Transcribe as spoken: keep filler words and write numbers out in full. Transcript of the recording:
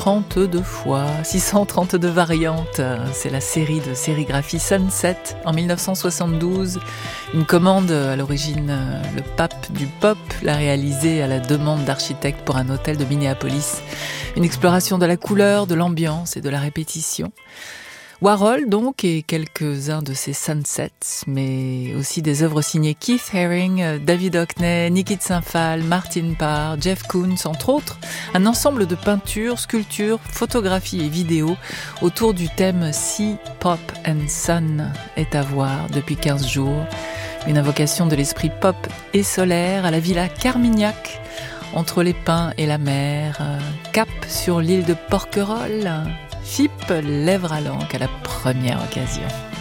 trente-deux fois, six cent trente-deux variantes. C'est la série de sérigraphie Sunset en mille neuf cent soixante-douze. Une commande, à l'origine, le pape du pop l'a réalisée à la demande d'architectes pour un hôtel de Minneapolis. Une exploration de la couleur, de l'ambiance et de la répétition. Warhol donc, et quelques-uns de ses Sunsets, mais aussi des œuvres signées Keith Haring, David Hockney, Niki de Saint-Phalle, Martin Parr, Jeff Koons, entre autres. Un ensemble de peintures, sculptures, photographies et vidéos autour du thème Sea, Pop and Sun est à voir depuis quinze jours. Une invocation de l'esprit pop et solaire à la Villa Carmignac, entre les pins et la mer, cap sur l'île de Porquerolles. F I P lèvera l'encre à la première occasion.